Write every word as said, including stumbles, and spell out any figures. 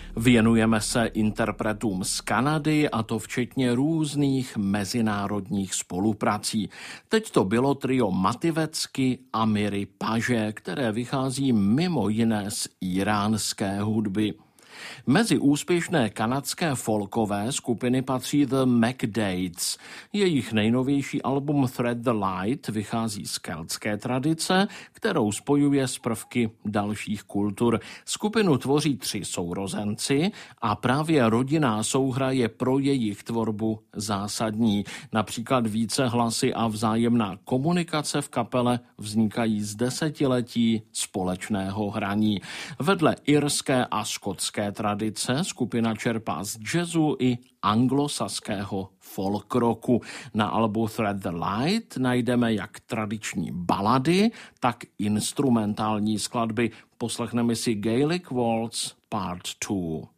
Věnujeme se interpretům z Kanady, a to včetně různých mezinárodních spoluprací. Teď to bylo trio Mativecky a Miry Paže, které vychází mimo jiné z íránské hudby. Mezi úspěšné kanadské folkové skupiny patří The McDades. Jejich nejnovější album Thread the Light vychází z keltské tradice, kterou spojuje s prvky dalších kultur. Skupinu tvoří tři sourozenci a právě rodinná souhra je pro jejich tvorbu zásadní. Například více hlasy a vzájemná komunikace v kapele vznikají z desetiletí společného hraní. Vedle irské a skotské tradice skupina čerpá z jazzu i anglosaského folk rocku. Na albu Thread the Light najdeme jak tradiční balady, tak instrumentální skladby. Poslechneme si Gaelic Waltz Part dva.